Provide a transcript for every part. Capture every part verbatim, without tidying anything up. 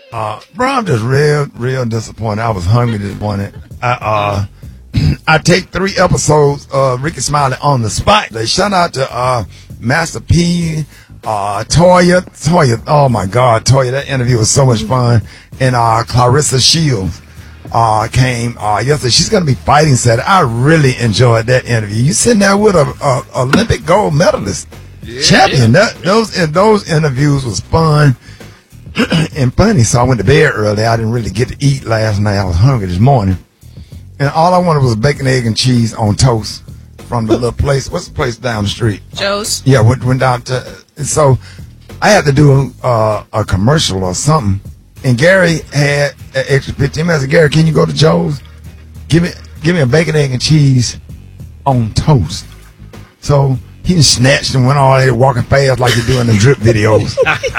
Uh, bro, I'm just real, real disappointed. I was hungry this morning. I, uh, I take three episodes of Ricky Smiley on the spot. They shout out to, uh, Master P, uh, Toya, Toya, oh my God, Toya, that interview was so much fun. And, uh, Clarissa Shields, uh, came, uh, yesterday. She's going to be fighting Saturday. I really enjoyed that interview. You sitting there with a, a Olympic gold medalist, yeah, champion. Yeah. That, those, and those interviews was fun. And funny, so I went to bed early. I didn't really get to eat last night. I was hungry this morning. And all I wanted was bacon, egg, and cheese on toast from the little place. What's the place down the street? Joe's. Yeah, went, went down to. And so I had to do uh, a commercial or something. And Gary had an extra fifteen minutes. I said, Gary, can you go to Joe's? Give me, give me a bacon, egg, and cheese on toast. So he just snatched and went all there walking fast like you do in the drip videos.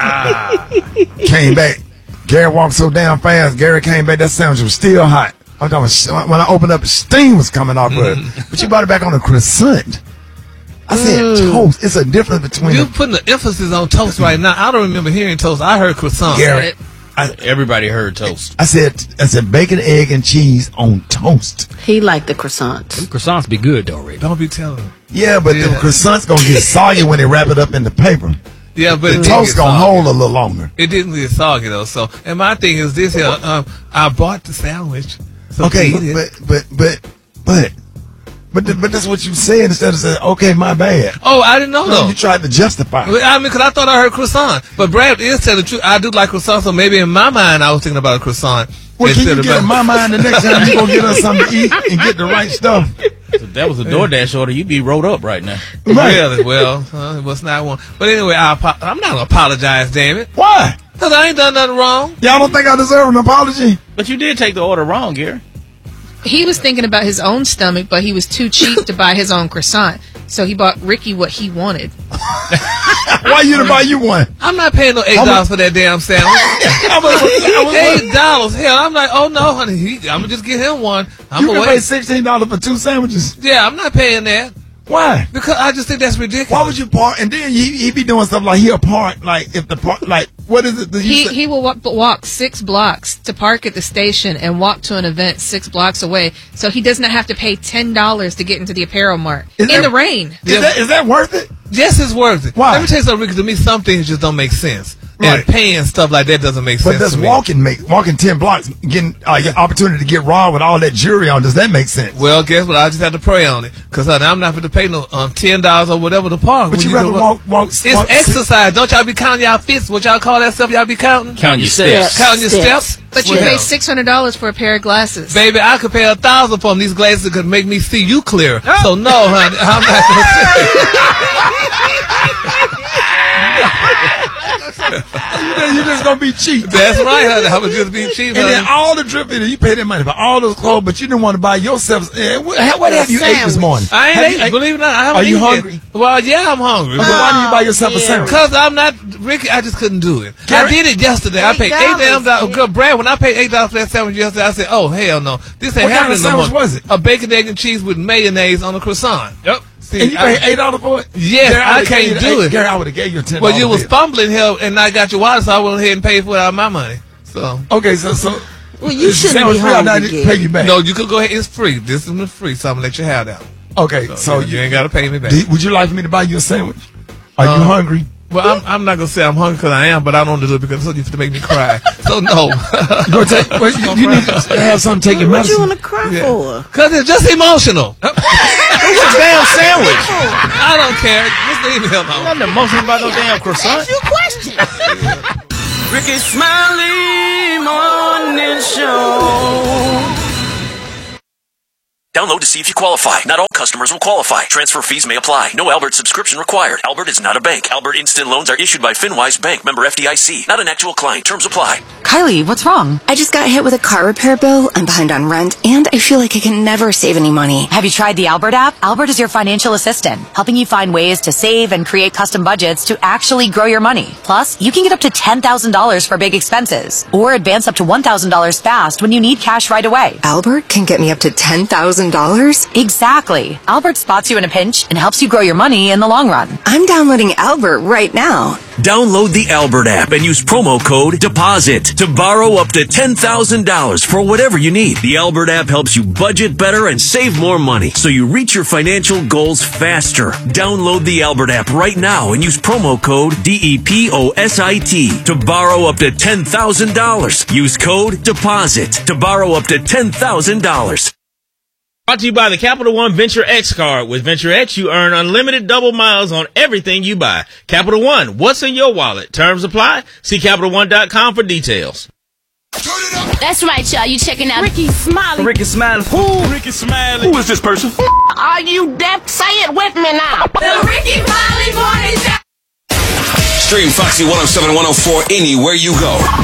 Came back. Gary walked so damn fast. Gary came back. That sandwich was still hot. I'm talking about, when I opened up, steam was coming off of it. But you brought it back on a croissant. I said mm. toast. It's a difference between. You're putting the emphasis on toast right now. I don't remember hearing toast. I heard croissant. Gary, I, everybody heard toast. I said, I said bacon, egg, and cheese on toast. He liked the croissants. Them croissants be good though, Ray. Don't be telling him. Yeah, but yeah. the croissants gonna get soggy when they wrap it up in the paper. Yeah, but the toast gonna hold a little longer. It didn't get soggy though. So, and my thing is this here. Um, I bought the sandwich. So okay, but but but but. But th- but that's what you said instead of saying, okay, my bad. Oh, I didn't know no, though. You tried to justify it. I mean, because I thought I heard croissant. But Brad is telling the truth. I do like croissant, so maybe in my mind I was thinking about a croissant. Well, can you get in my mind the next time you gonna get us something to eat and get the right stuff? So that was a DoorDash order. You'd be rolled up right now. Right. Really? Well, uh, it was not one. But anyway, I apo- I'm not going to apologize, damn it. Why? Because I ain't done nothing wrong. Y'all don't think I deserve an apology? But you did take the order wrong, Gary. He was thinking about his own stomach, but he was too cheap to buy his own croissant. So he bought Ricky what he wanted. Why you to buy you one? I'm not paying no eight dollars for that damn sandwich. Eight dollars? Hell, I'm like, oh no, honey, he, I'm gonna just get him one. I'm you gonna can pay sixteen dollars for two sandwiches. Yeah, I'm not paying that. Why? Because I just think that's ridiculous. Why would you park? And then he he be doing stuff like he'll park like if the park like what is it? That you he say? he will walk, walk six blocks to park at the station and walk to an event six blocks away, so he does not have to pay ten dollars to get into the apparel mart is in that, the rain. Is, yeah. that, is that worth it? Yes, it's worth it. Why? Let me tell you something, Ricky. To me, some things just don't make sense. Right. And paying stuff like that doesn't make but sense. But does to me. walking make walking ten blocks, getting uh, your opportunity to get raw with all that jewelry on? Does that make sense? Well, guess what? I just have to pray on it because uh, I'm not going to pay no um, ten dollars or whatever to park. But you, you rather walk, walk. It's walk, exercise. Don't y'all be counting y'all fits? What y'all call that stuff? Y'all be counting? Counting your steps. Counting your steps. But you pay six hundred dollars for a pair of glasses. Baby, I could pay a thousand for them. These glasses could make me see you clear. So no, honey, I'm not going to. You're just gonna be cheap. That's right, honey. I would just be cheap. And honey. then all the drip videos, you pay that money for all those clothes, but you didn't want to buy yourself. Eh, what, what have you sandwich. ate this morning? I ain't ate. Ate, believe it or not, I haven't Are you eaten hungry? It. Well, yeah, I'm hungry. But why did you buy yourself yeah. a sandwich? Because I'm not Ricky. I just couldn't do it. Gary, I did it yesterday. I paid eight damn dollars. Good, Brad. When I paid eight dollars for that sandwich yesterday, I said, "Oh hell no, this ain't what happening kind of no sandwich more." Was it? A bacon, egg, and cheese with mayonnaise on a croissant. Yep. See, and you paid eight dollars for it? Yes, Gary, I can't do eight, it. Gary, I would have gave you a ten. Well, you was fumbling here, and I got your wallet, so I went ahead and paid for it out of my money. So okay, so so. Well, you shouldn't be hungry. Pay you back. No, you could go ahead. It's free. This is free, so I'm gonna let you have that. Okay, so, so you, you ain't gotta pay me back. Do, would you like for me to buy you a sandwich? Are uh, you hungry? Well, I'm, I'm not gonna say I'm hungry because I am, but I don't do it because it's to make me cry. So no. Go take, well, you, you need to have something taking what medicine. What you want to cry yeah. for? Because it's just emotional. It's a damn sandwich. I don't care. Just leave me alone. Nothing emotional about no damn croissant. Ask you a question. Ricky Smiley Morning Show. Download to see if you qualify. Not all customers will qualify. Transfer fees may apply. No Albert subscription required. Albert is not a bank. Albert Instant Loans are issued by FinWise Bank, member F D I C. Not an actual client. Terms apply. Kylie, what's wrong? I just got hit with a car repair bill. I'm behind on rent, and I feel like I can never save any money. Have you tried the Albert app? Albert is your financial assistant, helping you find ways to save and create custom budgets to actually grow your money. Plus, you can get up to ten thousand dollars for big expenses, or advance up to one thousand dollars fast when you need cash right away. Albert can get me up to ten thousand dollars? Exactly. Albert spots you in a pinch and helps you grow your money in the long run. I'm downloading Albert right now. Download the Albert app and use promo code DEPOSIT to borrow up to ten thousand dollars for whatever you need. The Albert app helps you budget better and save more money so you reach your financial goals faster. Download the Albert app right now and use promo code D E P O S I T to borrow up to ten thousand dollars. Use code DEPOSIT to borrow up to ten thousand dollars. Brought to you by the Capital One Venture X card. With Venture X, you earn unlimited double miles on everything you buy. Capital One, what's in your wallet? Terms apply. See Capital One dot com for details. That's right, y'all. You checking out Ricky Smiley. Ricky Smiley. Who? Ricky Smiley. Who is this person? Are you deaf? Say it with me now. The Ricky Smiley Morning Show. Stream Foxy one oh seven, one oh four anywhere you go.